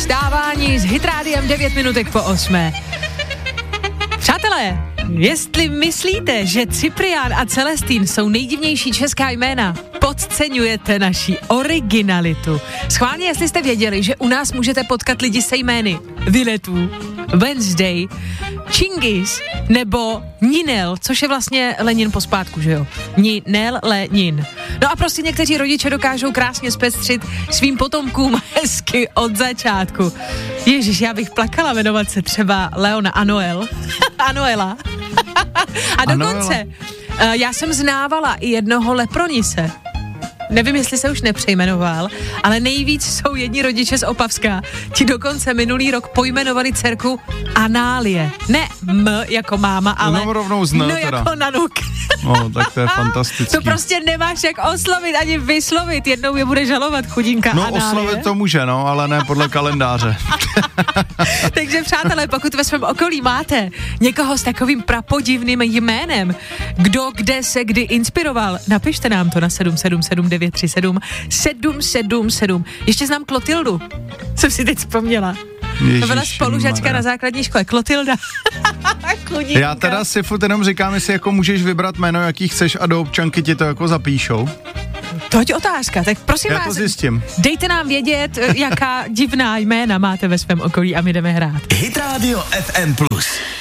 vstávání s Hitrádiem 9 minutek po 8. Přátelé, jestli myslíte, že Cyprián a Celestín jsou nejdivnější česká jména, podceňujete naši originalitu. Schválně, jestli jste věděli, že u nás můžete potkat lidi se jmény Viletů, Wednesday, Čingis nebo Ninel, což je vlastně Lenin pospátku, že jo? Ninel, Lenin. No a prostě někteří rodiče dokážou krásně zpestřit svým potomkům hezky od začátku. Ježiš, já bych plakala jmenovat se třeba Leona Anoel. Anuela. A dokonce, já jsem znávala i jednoho Lepronise. Nevím, jestli se už nepřejmenoval, ale nejvíc jsou jedni rodiče z Opavska. Ti dokonce minulý rok pojmenovali dcerku Análie. Ne jako máma, ale no, rovnou jako nanuk. No, tak to je fantastický. To prostě nemáš jak oslovit, ani vyslovit. Jednou je bude žalovat chudinka Análie. No oslovit to může, no, ale ne podle kalendáře. Takže přátelé, pokud ve svém okolí máte někoho s takovým prapodivným jménem, kdo kde se kdy inspiroval, napište nám to na 777 777. Ještě znám Klotildu, jsem si teď vzpomněla. To byla spolužačka na základní škole, Klotilda. Já teda si furt jenom říkám, jestli jako můžeš vybrat jméno, jaký chceš a do občanky ti to jako zapíšou. Toť otázka, tak prosím já vás, to zjistím. Dejte nám vědět, jaká divná jména máte ve svém okolí a my jdeme hrát. Hit Radio FM+.